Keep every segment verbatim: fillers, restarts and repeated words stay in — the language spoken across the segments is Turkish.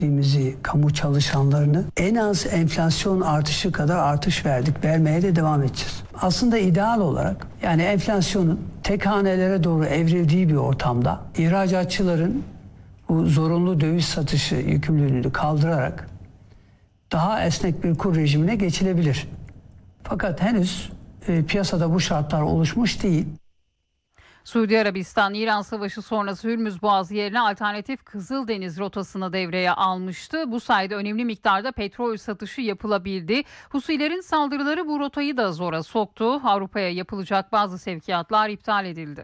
Bizi, kamu çalışanlarını en az enflasyon artışı kadar artış verdik. Vermeye de devam edeceğiz. Aslında ideal olarak yani enflasyonun tek hanelere doğru evrildiği bir ortamda ihracatçıların bu zorunlu döviz satışı yükümlülüğünü kaldırarak daha esnek bir kur rejimine geçilebilir. Fakat henüz e, piyasada bu şartlar oluşmuş değil. Suudi Arabistan-İran Savaşı sonrası Hürmüz Boğazı yerine alternatif Kızıldeniz rotasını devreye almıştı. Bu sayede önemli miktarda petrol satışı yapılabildi. Husilerin saldırıları bu rotayı da zora soktu. Avrupa'ya yapılacak bazı sevkiyatlar iptal edildi.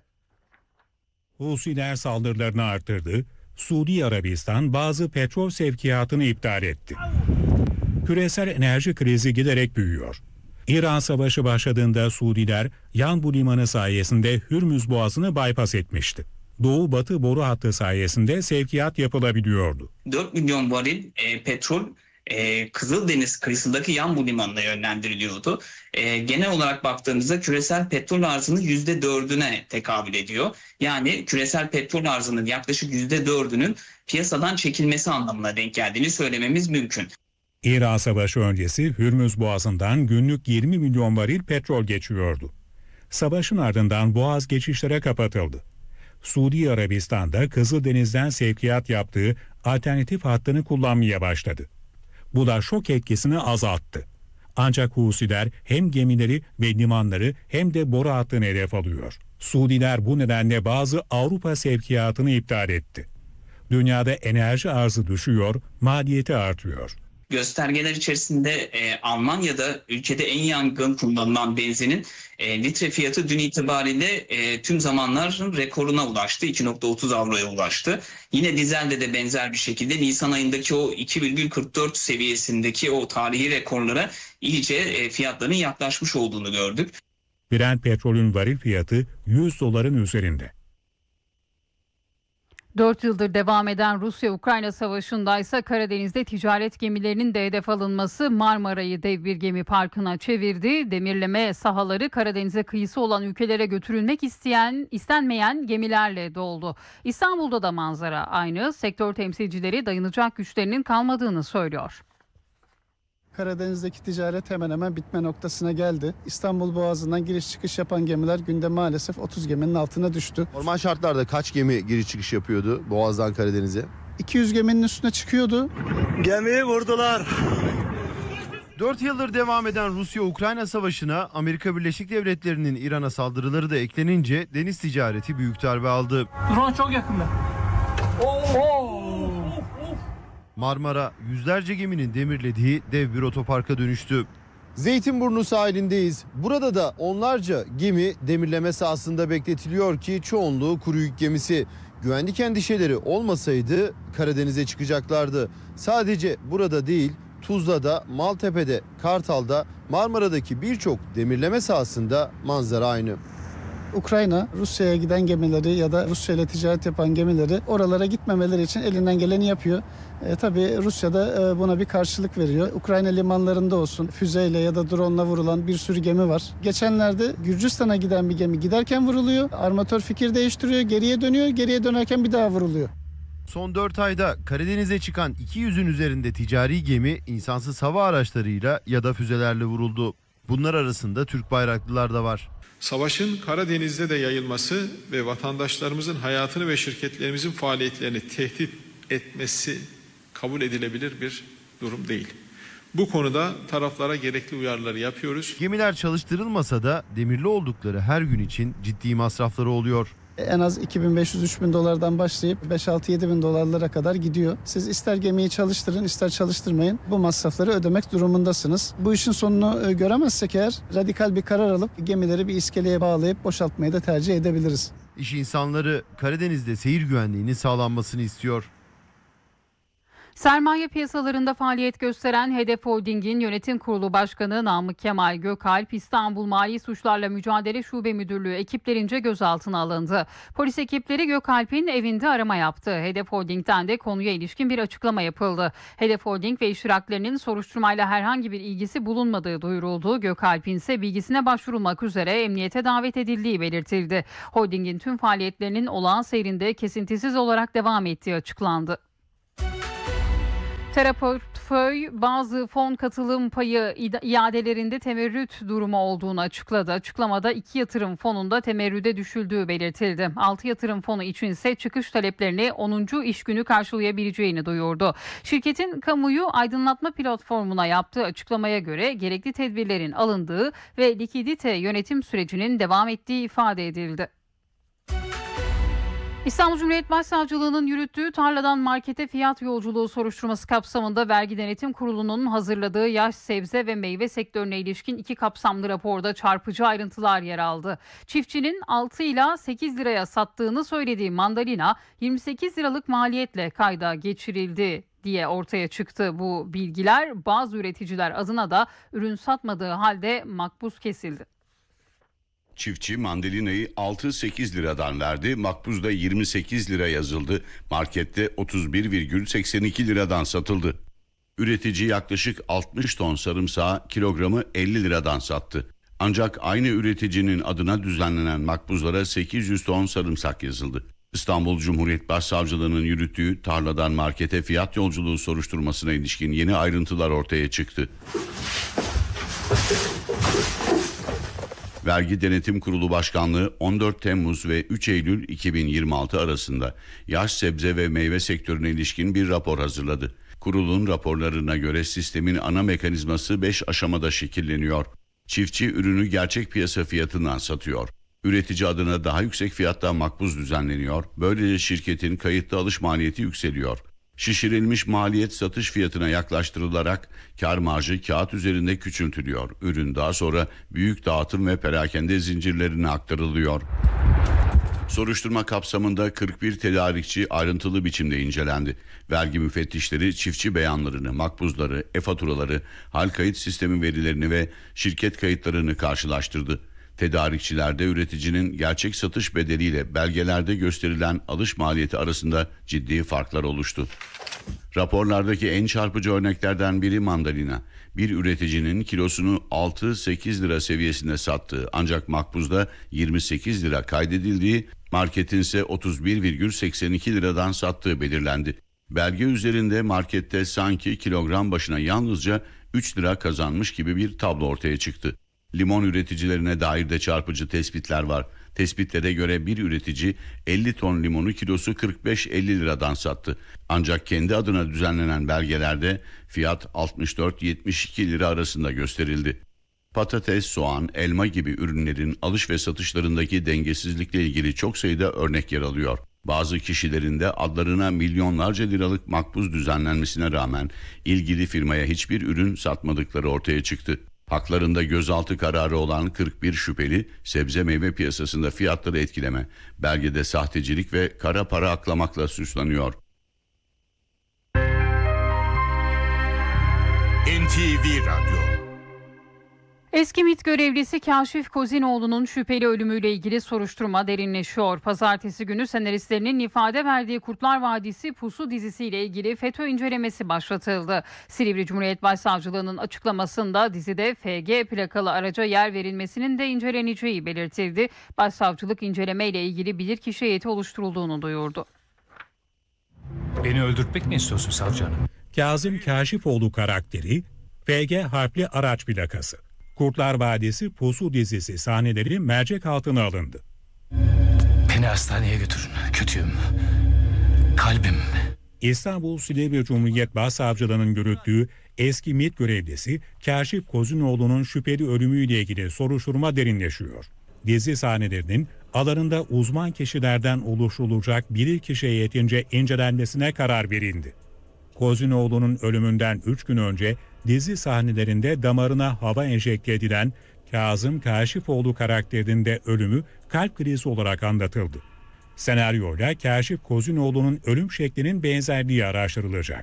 Husiler saldırılarını arttırdı. Suudi Arabistan bazı petrol sevkiyatını iptal etti. Küresel enerji krizi giderek büyüyor. İran Savaşı başladığında Suudiler Yanbu Limanı sayesinde Hürmüz Boğazı'nı bypass etmişti. Doğu-Batı boru hattı sayesinde sevkiyat yapılabiliyordu. dört milyon varil e, petrol e, Kızıldeniz kıyısındaki Yanbu Limanı'na yönlendiriliyordu. E, genel olarak baktığımızda küresel petrol arzının yüzde dördüne tekabül ediyor. Yani küresel petrol arzının yaklaşık yüzde dördünün piyasadan çekilmesi anlamına denk geldiğini söylememiz mümkün. İran Savaşı öncesi Hürmüz Boğazı'ndan günlük yirmi milyon varil petrol geçiyordu. Savaşın ardından boğaz geçişlere kapatıldı. Suudi Arabistan'da Kızıldeniz'den sevkiyat yaptığı alternatif hattını kullanmaya başladı. Bu da şok etkisini azalttı. Ancak Husiler hem gemileri ve limanları hem de boru hattını hedef alıyor. Suudiler bu nedenle bazı Avrupa sevkiyatını iptal etti. Dünyada enerji arzı düşüyor, maliyeti artıyor. Göstergeler içerisinde e, Almanya'da ülkede en yaygın kullanılan benzinin e, litre fiyatı dün itibariyle e, tüm zamanların rekoruna ulaştı. iki nokta otuz avroya ulaştı. Yine dizelde de benzer bir şekilde Nisan ayındaki o iki virgül kırk dört seviyesindeki o tarihi rekorlara iyice e, fiyatların yaklaşmış olduğunu gördük. Brent petrolün varil fiyatı yüz doların üzerinde. Dört yıldır devam eden Rusya-Ukrayna savaşında ise Karadeniz'de ticaret gemilerinin de hedef alınması Marmara'yı dev bir gemi parkına çevirdi. Demirleme sahaları Karadeniz'e kıyısı olan ülkelere götürülmek isteyen, istenmeyen gemilerle doldu. İstanbul'da da manzara aynı. Sektör temsilcileri dayanacak güçlerinin kalmadığını söylüyor. Karadeniz'deki ticaret hemen hemen bitme noktasına geldi. İstanbul Boğazı'ndan giriş çıkış yapan gemiler günde maalesef otuz geminin altına düştü. Normal şartlarda kaç gemi giriş çıkış yapıyordu Boğaz'dan Karadeniz'e? iki yüz geminin üstüne çıkıyordu. Gemiyi vurdular. dört yıldır devam eden Rusya-Ukrayna savaşına Amerika Birleşik Devletleri'nin İran'a saldırıları da eklenince deniz ticareti büyük darbe aldı. Drone çok yakında. Oo. Marmara yüzlerce geminin demirlediği dev bir otoparka dönüştü. Zeytinburnu sahilindeyiz. Burada da onlarca gemi demirleme sahasında bekletiliyor ki çoğunluğu kuru yük gemisi. Güvenlik endişeleri olmasaydı Karadeniz'e çıkacaklardı. Sadece burada değil, Tuzla'da, Maltepe'de, Kartal'da, Marmara'daki birçok demirleme sahasında manzara aynı. Ukrayna, Rusya'ya giden gemileri ya da Rusya ile ticaret yapan gemileri oralara gitmemeleri için elinden geleni yapıyor. E, tabii Rusya da e, buna bir karşılık veriyor. Ukrayna limanlarında olsun füzeyle ya da drone'la vurulan bir sürü gemi var. Geçenlerde Gürcistan'a giden bir gemi giderken vuruluyor. Armatör fikir değiştiriyor, geriye dönüyor. Geriye dönerken bir daha vuruluyor. Son dört ayda Karadeniz'e çıkan iki yüzün üzerinde ticari gemi insansız hava araçlarıyla ya da füzelerle vuruldu. Bunlar arasında Türk bayraklılar da var. Savaşın Karadeniz'de de yayılması ve vatandaşlarımızın hayatını ve şirketlerimizin faaliyetlerini tehdit etmesi kabul edilebilir bir durum değil. Bu konuda taraflara gerekli uyarıları yapıyoruz. Gemiler çalıştırılmasa da demirli oldukları her gün için ciddi masrafları oluyor. En az iki bin beş yüz üç bin dolardan başlayıp beş altı yedi bin dolarlara kadar gidiyor. Siz ister gemiyi çalıştırın ister çalıştırmayın bu masrafları ödemek durumundasınız. Bu işin sonunu göremezsek eğer radikal bir karar alıp gemileri bir iskeleye bağlayıp boşaltmayı da tercih edebiliriz. İş insanları Karadeniz'de seyir güvenliğinin sağlanmasını istiyor. Sermaye piyasalarında faaliyet gösteren Hedef Holding'in yönetim kurulu başkanı Namık Kemal Gökalp, İstanbul Mali Suçlarla Mücadele Şube Müdürlüğü ekiplerince gözaltına alındı. Polis ekipleri Gökalp'in evinde arama yaptı. Hedef Holding'den de konuya ilişkin bir açıklama yapıldı. Hedef Holding ve iştiraklerinin soruşturmayla herhangi bir ilgisi bulunmadığı duyuruldu. Gökalp'in ise bilgisine başvurulmak üzere emniyete davet edildiği belirtildi. Holding'in tüm faaliyetlerinin olağan seyrinde kesintisiz olarak devam ettiği açıklandı. Teraportföy bazı fon katılım payı iadelerinde temerrüt durumu olduğunu açıkladı. Açıklamada iki yatırım fonunda temerrüde düşüldüğü belirtildi. altı yatırım fonu için ise çıkış taleplerini onuncu iş günü karşılayabileceğini duyurdu. Şirketin kamuyu aydınlatma platformuna yaptığı açıklamaya göre gerekli tedbirlerin alındığı ve likidite yönetim sürecinin devam ettiği ifade edildi. İstanbul Cumhuriyet Başsavcılığı'nın yürüttüğü tarladan markete fiyat yolculuğu soruşturması kapsamında Vergi Denetim Kurulu'nun hazırladığı yaş sebze ve meyve sektörüne ilişkin iki kapsamlı raporda çarpıcı ayrıntılar yer aldı. Çiftçinin altı ila sekiz liraya sattığını söylediği mandalina yirmi sekiz liralık maliyetle kayda geçirildi diye ortaya çıktı. Bu bilgiler bazı üreticiler adına da ürün satmadığı halde makbuz kesildi. Çiftçi mandalinayı altı sekiz liradan verdi. Makbuzda yirmi sekiz lira yazıldı. Markette otuz bir virgül seksen iki liradan satıldı. Üretici yaklaşık altmış ton sarımsağı kilogramı elli liradan sattı. Ancak aynı üreticinin adına düzenlenen makbuzlara sekiz yüz ton sarımsak yazıldı. İstanbul Cumhuriyet Başsavcılığı'nın yürüttüğü tarladan markete fiyat yolculuğu soruşturmasına ilişkin yeni ayrıntılar ortaya çıktı. Vergi Denetim Kurulu Başkanlığı on dört Temmuz ve üç Eylül iki bin yirmi altı arasında yaş sebze ve meyve sektörüne ilişkin bir rapor hazırladı. Kurulun raporlarına göre sistemin ana mekanizması beş aşamada şekilleniyor. Çiftçi ürünü gerçek piyasa fiyatından satıyor. Üretici adına daha yüksek fiyatta makbuz düzenleniyor. Böylece şirketin kayıtlı alış maliyeti yükseliyor. Şişirilmiş maliyet satış fiyatına yaklaştırılarak kar marjı kağıt üzerinde küçültülüyor. Ürün daha sonra büyük dağıtım ve perakende zincirlerine aktarılıyor. Soruşturma kapsamında kırk bir tedarikçi ayrıntılı biçimde incelendi. Vergi müfettişleri çiftçi beyanlarını, makbuzları, e-faturaları, hal kayıt sistemi verilerini ve şirket kayıtlarını karşılaştırdı. Tedarikçilerde üreticinin gerçek satış bedeliyle belgelerde gösterilen alış maliyeti arasında ciddi farklar oluştu. Raporlardaki en çarpıcı örneklerden biri mandalina. Bir üreticinin kilosunu altı sekiz lira seviyesinde sattığı ancak makbuzda yirmi sekiz lira kaydedildiği, marketin ise otuz bir virgül seksen iki liradan sattığı belirlendi. Belge üzerinde markette sanki kilogram başına yalnızca üç lira kazanmış gibi bir tablo ortaya çıktı. Limon üreticilerine dair de çarpıcı tespitler var. Tespitlere göre bir üretici elli ton limonu kilosu kırk beş elli liradan sattı. Ancak kendi adına düzenlenen belgelerde fiyat altmış dört yetmiş iki lira arasında gösterildi. Patates, soğan, elma gibi ürünlerin alış ve satışlarındaki dengesizlikle ilgili çok sayıda örnek yer alıyor. Bazı kişilerin de adlarına milyonlarca liralık makbuz düzenlenmesine rağmen ilgili firmaya hiçbir ürün satmadıkları ortaya çıktı. Haklarında gözaltı kararı olan kırk bir şüpheli sebze meyve piyasasında fiyatları etkileme, belgede sahtecilik ve kara para aklamakla suçlanıyor. N T V Radyo. Eski MİT görevlisi Kaşif Kozinoğlu'nun şüpheli ölümüyle ilgili soruşturma derinleşiyor. Pazartesi günü senaristlerinin ifade verdiği Kurtlar Vadisi Pusu dizisiyle ilgili FETÖ incelemesi başlatıldı. Silivri Cumhuriyet Başsavcılığı'nın açıklamasında dizide F G plakalı araca yer verilmesinin de inceleneceği belirtildi. Başsavcılık incelemeyle ilgili bilirkişi heyeti oluşturulduğunu duyurdu. Beni öldürtmek mi istiyorsun savcı hanım? Kazım Kaşifoğlu karakteri F G harfli araç plakası. Kurtlar Vadisi Pusu dizisi sahneleri mercek altına alındı. Beni hastaneye götürün. Kötüyüm. Kalbim. İstanbul Silivri Cumhuriyet Başsavcılığı'nın yürüttüğü eski MİT görevlisi Kaşif Kozinoğlu'nun şüpheli ölümüyle ilgili soruşturma derinleşiyor. Dizi sahnelerinin alanında uzman kişilerden oluşturulacak bilirkişi heyetince incelenmesine karar verildi. Kozinoğlu'nun ölümünden üç gün önce dizi sahnelerinde damarına hava enjekte edilen Kazım Kaşifoğlu karakterinde ölümü kalp krizi olarak anlatıldı. Senaryoyla Kaşif Kozinoğlu'nun ölüm şeklinin benzerliği araştırılacak.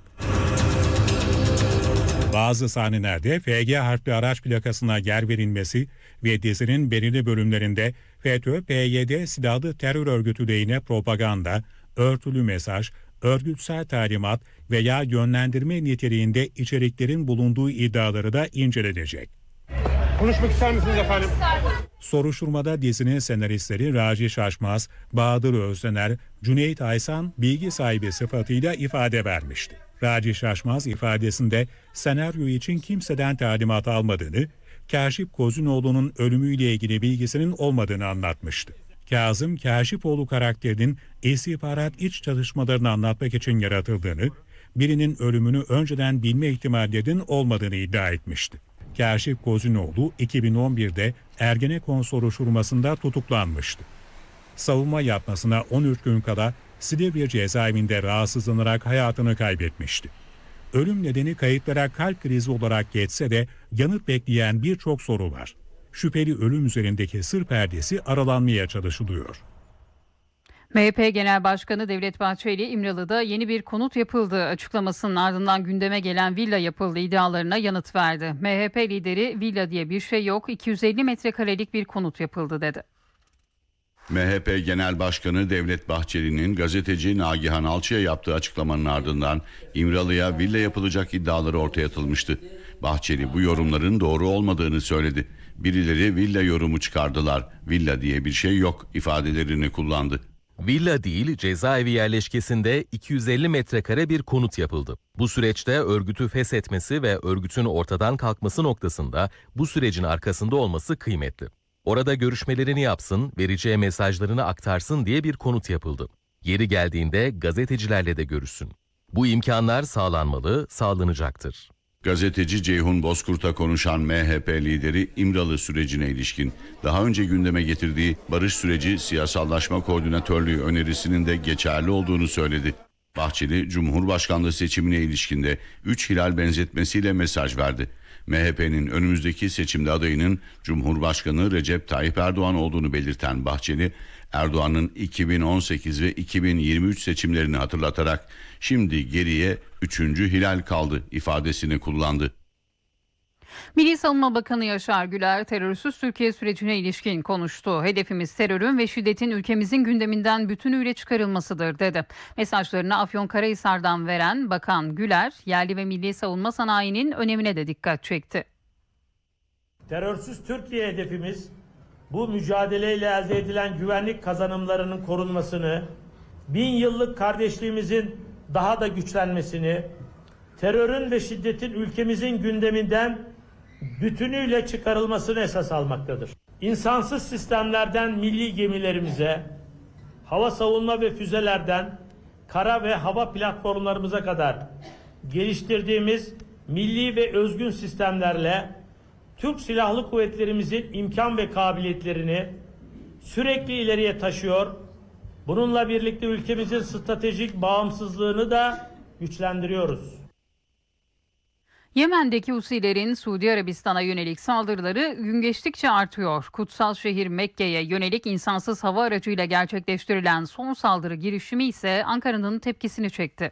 Bazı sahnelerde F G harfli araç plakasına yer verilmesi ve dizinin belirli bölümlerinde FETÖ, P Y D silahlı terör örgütü lehine propaganda, örtülü mesaj, örgütsel talimat veya yönlendirme niteliğinde içeriklerin bulunduğu iddiaları da incelenecek. Konuşmak ister misiniz efendim? Soruşturmada dizinin senaristleri Raci Şaşmaz, Bahadır Özdener, Cüneyt Aysan bilgi sahibi sıfatıyla ifade vermişti. Raci Şaşmaz ifadesinde senaryo için kimseden talimat almadığını, Kaşif Kozunoğlu'nun ölümüyle ilgili bilgisinin olmadığını anlatmıştı. Kazım Kaşifoğlu karakterinin istihbarat iç çalışmalarını anlatmak için yaratıldığını, birinin ölümünü önceden bilme ihtimallerinin olmadığını iddia etmişti. Kaşif Kozunoğlu iki bin on birde Ergenekon soruşturmasında tutuklanmıştı. Savunma yapmasına on üç gün kala Silivri cezaevinde rahatsızlanarak hayatını kaybetmişti. Ölüm nedeni kayıtlara kalp krizi olarak geçse de yanıt bekleyen birçok soru var. Şüpheli ölüm üzerindeki sır perdesi aralanmaya çalışılıyor. M H P Genel Başkanı Devlet Bahçeli, İmralı'da yeni bir konut yapıldığı açıklamasının ardından gündeme gelen villa yapıldığı iddialarına yanıt verdi. M H P lideri villa diye bir şey yok, iki yüz elli metrekarelik bir konut yapıldı dedi. M H P Genel Başkanı Devlet Bahçeli'nin gazeteci Nagihan Alçı'ya yaptığı açıklamanın ardından İmralı'ya villa yapılacak iddiaları ortaya atılmıştı. Bahçeli bu yorumların doğru olmadığını söyledi. Birileri villa yorumu çıkardılar, villa diye bir şey yok ifadelerini kullandı. Villa değil, cezaevi yerleşkesinde iki yüz elli metrekare bir konut yapıldı. Bu süreçte örgütü feshetmesi ve örgütün ortadan kalkması noktasında bu sürecin arkasında olması kıymetli. Orada görüşmelerini yapsın, vereceği mesajlarını aktarsın diye bir konut yapıldı. Yeri geldiğinde gazetecilerle de görüşsün. Bu imkanlar sağlanmalı, sağlanacaktır. Gazeteci Ceyhun Bozkurt'a konuşan M H P lideri İmralı sürecine ilişkin daha önce gündeme getirdiği barış süreci siyasallaşma koordinatörlüğü önerisinin de geçerli olduğunu söyledi. Bahçeli, Cumhurbaşkanlığı seçimine ilişkinde üç hilal benzetmesiyle mesaj verdi. M H P'nin önümüzdeki seçimde adayının Cumhurbaşkanı Recep Tayyip Erdoğan olduğunu belirten Bahçeli, Erdoğan'ın iki bin on sekiz ve iki bin yirmi üç seçimlerini hatırlatarak şimdi geriye üçüncü hilal kaldı ifadesini kullandı. Milli Savunma Bakanı Yaşar Güler terörsüz Türkiye sürecine ilişkin konuştu. Hedefimiz terörün ve şiddetin ülkemizin gündeminden bütünüyle çıkarılmasıdır dedi. Mesajlarını Afyonkarahisar'dan veren Bakan Güler, yerli ve milli savunma sanayinin önemine de dikkat çekti. Terörsüz Türkiye hedefimiz bu mücadeleyle elde edilen güvenlik kazanımlarının korunmasını, bin yıllık kardeşliğimizin daha da güçlenmesini, terörün ve şiddetin ülkemizin gündeminden bütünüyle çıkarılmasını esas almaktadır. İnsansız sistemlerden milli gemilerimize, hava savunma ve füzelerden kara ve hava platformlarımıza kadar geliştirdiğimiz milli ve özgün sistemlerle Türk Silahlı Kuvvetlerimizin imkan ve kabiliyetlerini sürekli ileriye taşıyor. Bununla birlikte ülkemizin stratejik bağımsızlığını da güçlendiriyoruz. Yemen'deki Husilerin Suudi Arabistan'a yönelik saldırıları gün geçtikçe artıyor. Kutsal şehir Mekke'ye yönelik insansız hava aracıyla gerçekleştirilen son saldırı girişimi ise Ankara'nın tepkisini çekti.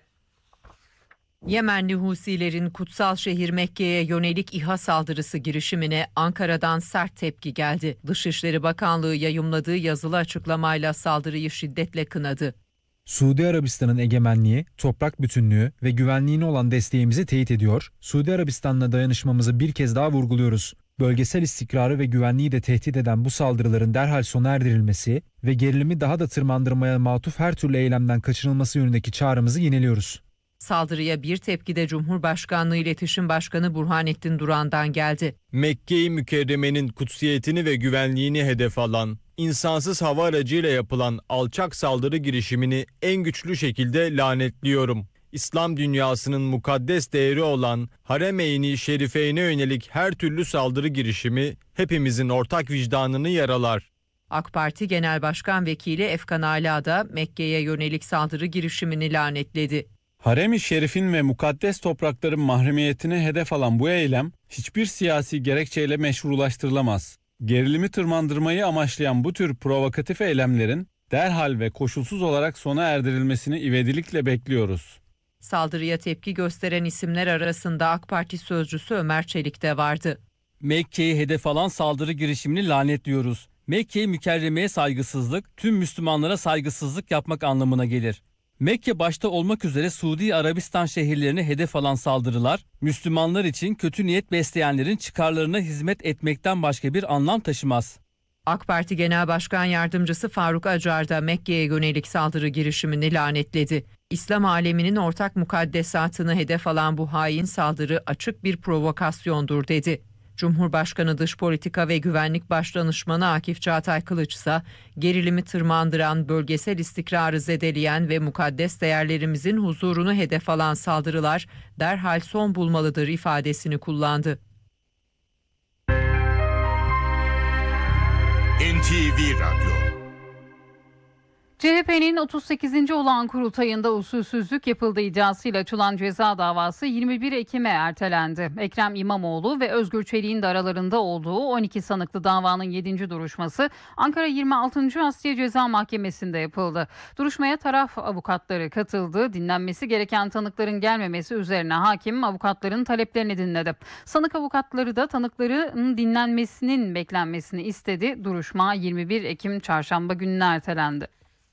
Yemenli Husilerin kutsal şehir Mekke'ye yönelik İHA saldırısı girişimine Ankara'dan sert tepki geldi. Dışişleri Bakanlığı yayımladığı yazılı açıklamayla saldırıyı şiddetle kınadı. Suudi Arabistan'ın egemenliği, toprak bütünlüğü ve güvenliğine olan desteğimizi teyit ediyor, Suudi Arabistan'la dayanışmamızı bir kez daha vurguluyoruz. Bölgesel istikrarı ve güvenliği de tehdit eden bu saldırıların derhal sona erdirilmesi ve gerilimi daha da tırmandırmaya matuf her türlü eylemden kaçınılması yönündeki çağrımızı yineliyoruz. Saldırıya bir tepki de Cumhurbaşkanlığı İletişim Başkanı Burhanettin Duran'dan geldi. Mekke-i Mükerreme'nin kutsiyetini ve güvenliğini hedef alan, insansız hava aracıyla yapılan alçak saldırı girişimini en güçlü şekilde lanetliyorum. İslam dünyasının mukaddes değeri olan Harem-i Şerife'ne yönelik her türlü saldırı girişimi hepimizin ortak vicdanını yaralar. AK Parti Genel Başkan Vekili Efkan Ala da Mekke'ye yönelik saldırı girişimini lanetledi. Harem-i Şerif'in ve mukaddes toprakların mahremiyetine hedef alan bu eylem hiçbir siyasi gerekçeyle meşrulaştırılamaz. Gerilimi tırmandırmayı amaçlayan bu tür provokatif eylemlerin derhal ve koşulsuz olarak sona erdirilmesini ivedilikle bekliyoruz. Saldırıya tepki gösteren isimler arasında AK Parti sözcüsü Ömer Çelik de vardı. Mekke'yi hedef alan saldırı girişimini lanetliyoruz. Mekke-i Mükerreme'ye saygısızlık, tüm Müslümanlara saygısızlık yapmak anlamına gelir. Mekke başta olmak üzere Suudi Arabistan şehirlerini hedef alan saldırılar, Müslümanlar için kötü niyet besleyenlerin çıkarlarına hizmet etmekten başka bir anlam taşımaz. AK Parti Genel Başkan Yardımcısı Faruk Acar da Mekke'ye yönelik saldırı girişimini lanetledi. İslam aleminin ortak mukaddesatını hedef alan bu hain saldırı açık bir provokasyondur dedi. Cumhurbaşkanı Dış Politika ve Güvenlik Başdanışmanı Akif Çağatay Kılıç ise gerilimi tırmandıran, bölgesel istikrarı zedeleyen ve mukaddes değerlerimizin huzurunu hedef alan saldırılar derhal son bulmalıdır ifadesini kullandı. N T V Radyo. C H P'nin otuz sekizinci olağan kurultayında usulsüzlük yapıldığı iddiasıyla açılan ceza davası yirmi bir Ekim'e ertelendi. Ekrem İmamoğlu ve Özgür Çelik'in de aralarında olduğu on iki sanıklı davanın yedinci duruşması Ankara yirmi altıncı Asliye Ceza Mahkemesi'nde yapıldı. Duruşmaya taraf avukatları katıldı. Dinlenmesi gereken tanıkların gelmemesi üzerine hakim avukatların taleplerini dinledi. Sanık avukatları da tanıkların dinlenmesinin beklenmesini istedi. Duruşma yirmi bir Ekim Çarşamba gününe ertelendi.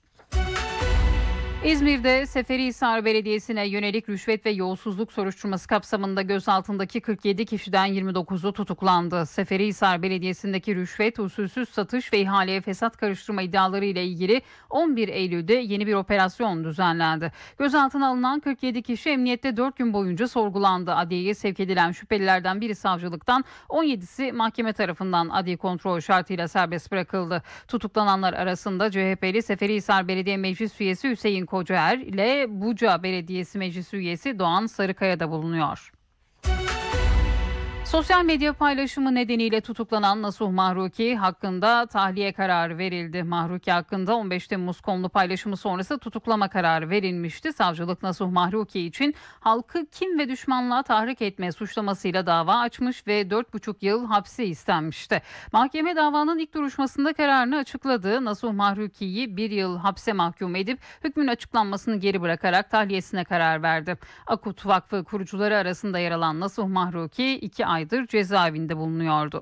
İzmir'de Seferihisar Belediyesi'ne yönelik rüşvet ve yolsuzluk soruşturması kapsamında gözaltındaki kırk yedi kişiden yirmi dokuzu tutuklandı. Seferihisar Belediyesi'ndeki rüşvet, usulsüz satış ve ihaleye fesat karıştırma iddiaları ile ilgili on bir Eylül'de yeni bir operasyon düzenlendi. Gözaltına alınan kırk yedi kişi emniyette dört gün boyunca sorgulandı. Adliyeye sevk edilen şüphelilerden biri savcılıktan, on yedisi mahkeme tarafından adli kontrol şartıyla serbest bırakıldı. Tutuklananlar arasında C H P'li Seferihisar Belediye Meclis Üyesi Hüseyin Kocaer ile Buca Belediyesi Meclis Üyesi Doğan Sarıkaya da bulunuyor. Sosyal medya paylaşımı nedeniyle tutuklanan Nasuh Mahruki hakkında tahliye kararı verildi. Mahruki hakkında on beş Temmuz konulu paylaşımı sonrası tutuklama kararı verilmişti. Savcılık Nasuh Mahruki için halkı kin ve düşmanlığa tahrik etme suçlamasıyla dava açmış ve dört buçuk yıl hapsi istenmişti. Mahkeme davanın ilk duruşmasında kararını açıkladı. Nasuh Mahruki'yi bir yıl hapse mahkum edip hükmün açıklanmasını geri bırakarak tahliyesine karar verdi. Akut Vakfı kurucuları arasında yer alan Nasuh Mahruki iki ay aydır cezaevinde bulunuyordu.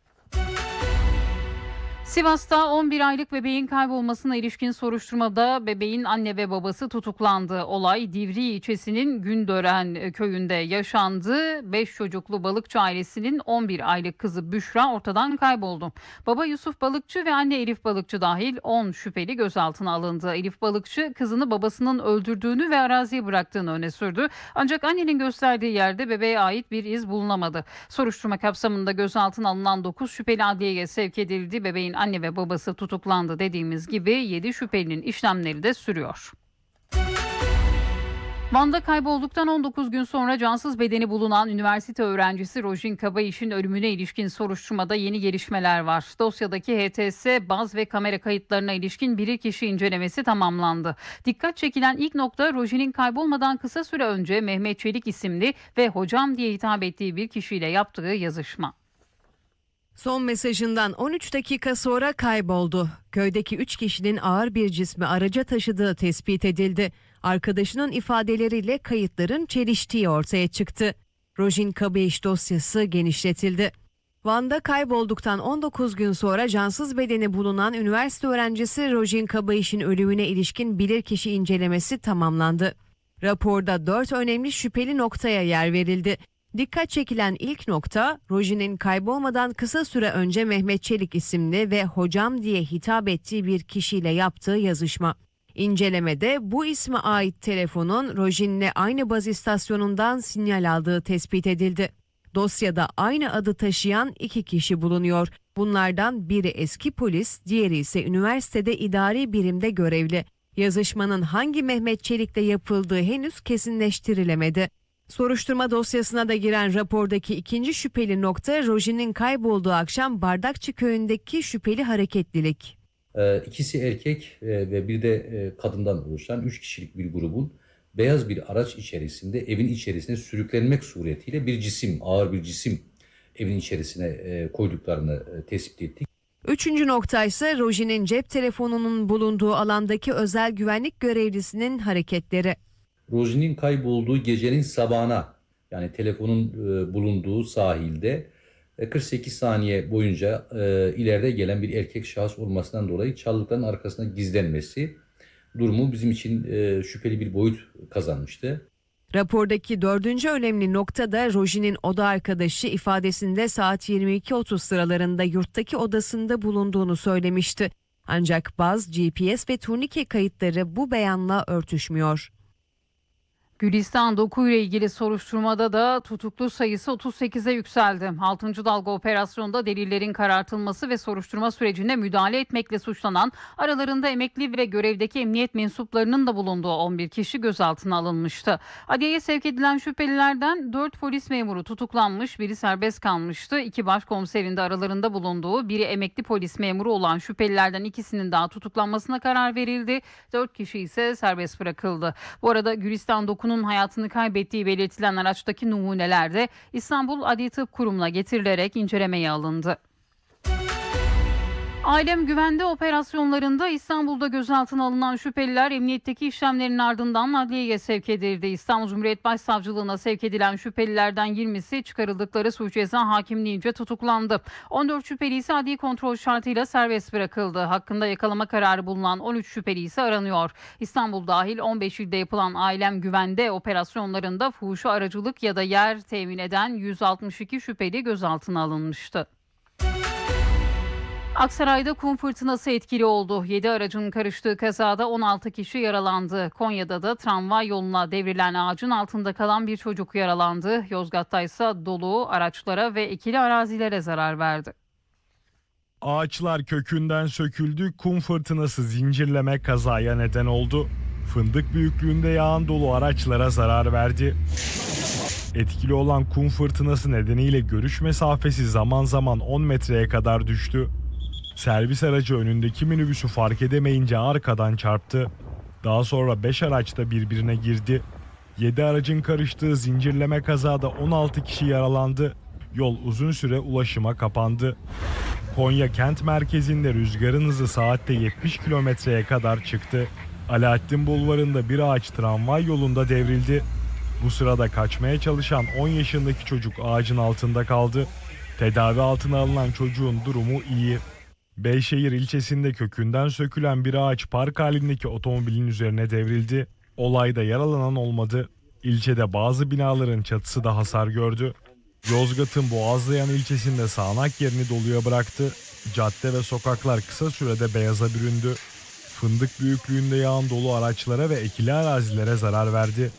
Sivas'ta on bir aylık bebeğin kaybolmasına ilişkin soruşturmada bebeğin anne ve babası tutuklandı. Olay Divri ilçesinin Gündören köyünde yaşandı. beş çocuklu balıkçı ailesinin on bir aylık kızı Büşra ortadan kayboldu. Baba Yusuf Balıkçı ve anne Elif Balıkçı dahil on şüpheli gözaltına alındı. Elif Balıkçı kızını babasının öldürdüğünü ve araziye bıraktığını öne sürdü. Ancak annenin gösterdiği yerde bebeğe ait bir iz bulunamadı. Soruşturma kapsamında gözaltına alınan dokuz şüpheli adliyeye sevk edildi. Bebeğin anne ve babası tutuklandı. Dediğimiz gibi yedi şüphelinin işlemleri de sürüyor. Van'da kaybolduktan on dokuz gün sonra cansız bedeni bulunan üniversite öğrencisi Rojin Kabayiş'in ölümüne ilişkin soruşturmada yeni gelişmeler var. Dosyadaki H T S, baz ve kamera kayıtlarına ilişkin bilirkişi incelemesi tamamlandı. Dikkat çekilen ilk nokta Rojin'in kaybolmadan kısa süre önce Mehmet Çelik isimli ve hocam diye hitap ettiği bir kişiyle yaptığı yazışma. Son mesajından on üç dakika sonra kayboldu. Köydeki üç kişinin ağır bir cismi araca taşıdığı tespit edildi. Arkadaşının ifadeleriyle kayıtların çeliştiği ortaya çıktı. Rojin Kabayiş dosyası genişletildi. Van'da kaybolduktan on dokuz gün sonra cansız bedeni bulunan üniversite öğrencisi Rojin Kabayiş'in ölümüne ilişkin bilirkişi incelemesi tamamlandı. Raporda dört önemli şüpheli noktaya yer verildi. Dikkat çekilen ilk nokta, Rojin'in kaybolmadan kısa süre önce Mehmet Çelik isimli ve hocam diye hitap ettiği bir kişiyle yaptığı yazışma. İncelemede bu isme ait telefonun Rojin'le aynı baz istasyonundan sinyal aldığı tespit edildi. Dosyada aynı adı taşıyan iki kişi bulunuyor. Bunlardan biri eski polis, diğeri ise üniversitede idari birimde görevli. Yazışmanın hangi Mehmet Çelik'le yapıldığı henüz kesinleştirilemedi. Soruşturma dosyasına da giren rapordaki ikinci şüpheli nokta Rojin'in kaybolduğu akşam Bardakçı köyündeki şüpheli hareketlilik. Ee, ikisi erkek e, ve bir de e, kadından oluşan üç kişilik bir grubun beyaz bir araç içerisinde evin içerisine sürüklenmek suretiyle bir cisim, ağır bir cisim evin içerisine e, koyduklarını e, tespit ettik. Üçüncü nokta ise Rojin'in cep telefonunun bulunduğu alandaki özel güvenlik görevlisinin hareketleri. Rojin'in kaybolduğu gecenin sabahına, yani telefonun e, bulunduğu sahilde e, kırk sekiz saniye boyunca e, ileride gelen bir erkek şahıs olmasından dolayı çalılıkların arkasına gizlenmesi durumu bizim için e, şüpheli bir boyut kazanmıştı. Rapordaki dördüncü önemli nokta da Rojin'in oda arkadaşı ifadesinde saat yirmi iki otuz sıralarında yurttaki odasında bulunduğunu söylemişti. Ancak bazı G P S ve turnike kayıtları bu beyanla örtüşmüyor. Gülistan Doku ile ilgili soruşturmada da tutuklu sayısı otuz sekize yükseldi. altıncı dalga operasyonda delillerin karartılması ve soruşturma sürecine müdahale etmekle suçlanan, aralarında emekli ve görevdeki emniyet mensuplarının da bulunduğu on bir kişi gözaltına alınmıştı. Adliyeye sevk edilen şüphelilerden dört polis memuru tutuklanmış, biri serbest kalmıştı. İki başkomiserin de aralarında bulunduğu, biri emekli polis memuru olan şüphelilerden ikisinin daha tutuklanmasına karar verildi. dört kişi ise serbest bırakıldı. Bu arada Gülistan Doku'nun hayatını kaybettiği belirtilen araçtaki numuneler de İstanbul Adli Tıp Kurumu'na getirilerek incelemeye alındı. Ailem güvende operasyonlarında İstanbul'da gözaltına alınan şüpheliler emniyetteki işlemlerin ardından adliyeye sevk edildi. İstanbul Cumhuriyet Başsavcılığına sevk edilen şüphelilerden yirmisi çıkarıldıkları suç ceza hakimliğince tutuklandı. on dört şüpheli ise adli kontrol şartıyla serbest bırakıldı. Hakkında yakalama kararı bulunan on üç şüpheli ise aranıyor. İstanbul dahil on beş ilde yapılan ailem güvende operasyonlarında fuhuşa aracılık ya da yer temin eden yüz altmış iki şüpheli gözaltına alınmıştı. Aksaray'da kum fırtınası etkili oldu. yedi aracın karıştığı kazada on altı kişi yaralandı. Konya'da da tramvay yoluna devrilen ağacın altında kalan bir çocuk yaralandı. Yozgat'ta ise dolu araçlara ve ekili arazilere zarar verdi. Ağaçlar kökünden söküldü, kum fırtınası zincirleme kazaya neden oldu. Fındık büyüklüğünde yağan dolu araçlara zarar verdi. Etkili olan kum fırtınası nedeniyle görüş mesafesi zaman zaman on metreye kadar düştü. Servis aracı önündeki minibüsü fark edemeyince arkadan çarptı. Daha sonra beş araç da birbirine girdi. yedi aracın karıştığı zincirleme kazada on altı kişi yaralandı. Yol uzun süre ulaşıma kapandı. Konya kent merkezinde rüzgarın hızı saatte yetmiş kilometreye kadar çıktı. Alaaddin Bulvarı'nda bir ağaç tramvay yolunda devrildi. Bu sırada kaçmaya çalışan on yaşındaki çocuk ağacın altında kaldı. Tedavi altına alınan çocuğun durumu iyi. Beyşehir ilçesinde kökünden sökülen bir ağaç park halindeki otomobilin üzerine devrildi. Olayda yaralanan olmadı. İlçede bazı binaların çatısı da hasar gördü. Yozgat'ın Boğazlayan ilçesinde sağanak yerini doluya bıraktı. Cadde ve sokaklar kısa sürede beyaza büründü. Fındık büyüklüğünde yağan dolu araçlara ve ekili arazilere zarar verdi.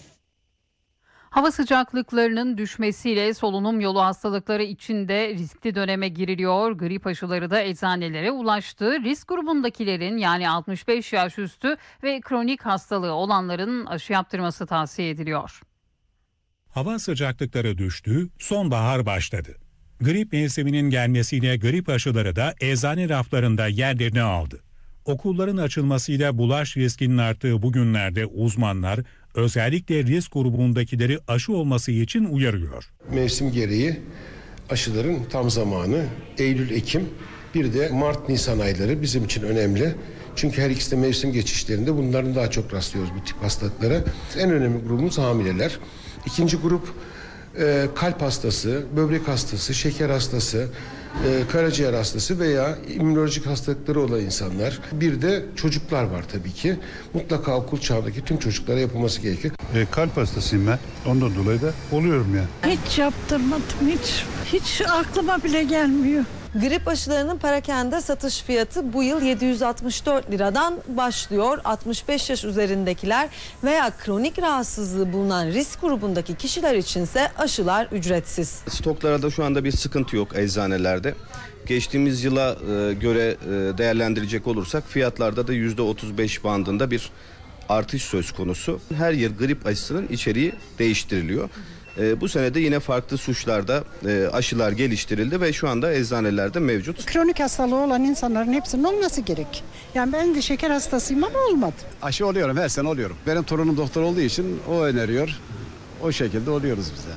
Hava sıcaklıklarının düşmesiyle solunum yolu hastalıkları içinde riskli döneme giriliyor. Grip aşıları da eczanelere ulaştı. Risk grubundakilerin, yani altmış beş yaş üstü ve kronik hastalığı olanların aşı yaptırması tavsiye ediliyor. Hava sıcaklıkları düştü, sonbahar başladı. Grip mevsiminin gelmesiyle grip aşıları da eczane raflarında yerlerini aldı. Okulların açılmasıyla bulaş riskinin arttığı bu günlerde uzmanlar özellikle risk grubundakileri aşı olması için uyarıyor. Mevsim gereği aşıların tam zamanı Eylül-Ekim, bir de Mart-Nisan ayları bizim için önemli. Çünkü her ikisi de mevsim geçişlerinde bunların daha çok rastlıyoruz bu tip hastalıklara. En önemli grubumuz hamileler. İkinci grup e, kalp hastası, böbrek hastası, şeker hastası, e, karaciğer hastası veya immünolojik hastalıkları olan insanlar. Bir de çocuklar var tabii ki. Mutlaka okul çağındaki tüm çocuklara yapılması gerekir. E, kalp hastasıyım ben. Ondan dolayı da oluyorum ya. Hiç yaptırmadım hiç. Hiç aklıma bile gelmiyor. Grip aşılarının perakende satış fiyatı bu yıl yedi yüz altmış dört liradan başlıyor. altmış beş yaş üzerindekiler veya kronik rahatsızlığı bulunan risk grubundaki kişiler içinse aşılar ücretsiz. Stoklarda şu anda bir sıkıntı yok eczanelerde. Geçtiğimiz yıla göre değerlendirecek olursak fiyatlarda da yüzde otuz beş bandında bir artış söz konusu. Her yıl grip aşısının içeriği değiştiriliyor. E, bu sene de yine farklı suçlarda e, aşılar geliştirildi ve şu anda eczanelerde mevcut. Kronik hastalığı olan insanların hepsinin olması gerek. Yani ben de şeker hastasıyım ama olmadı. Aşı oluyorum, her sene oluyorum. Benim torunum doktor olduğu için o öneriyor. O şekilde oluyoruz biz de.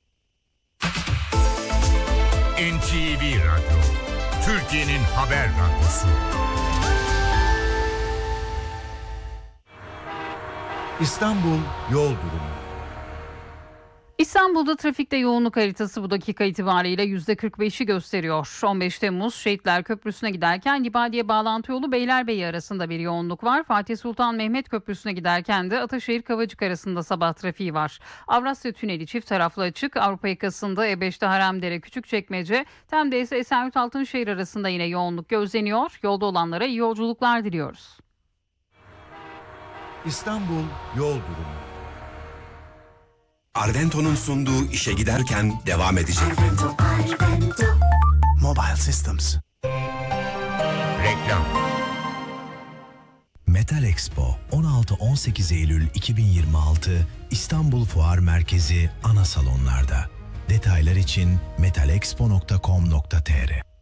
N T V Radyo, Türkiye'nin haber radyosu. İstanbul yol durumu. İstanbul'da trafikte yoğunluk haritası bu dakika itibariyle yüzde kırk beşi gösteriyor. on beş Temmuz Şehitler Köprüsü'ne giderken Libadiye bağlantı yolu Beylerbeyi arasında bir yoğunluk var. Fatih Sultan Mehmet Köprüsü'ne giderken de Ataşehir Kavacık arasında sabah trafiği var. Avrasya Tüneli çift taraflı açık. Avrupa yakasında E beşte Haremdere Küçükçekmece, Tem'de ise Esenyurt Altınşehir arasında yine yoğunluk gözleniyor. Yolda olanlara iyi yolculuklar diliyoruz. İstanbul yol durumu. Arvento'nun sunduğu işe giderken devam edecek. Arvento, Arvento. Mobile Systems. Reklam. Metal Expo on altı on sekiz Eylül iki bin yirmi altı İstanbul Fuar Merkezi ana salonlarda. Detaylar için metalexpo nokta com nokta tr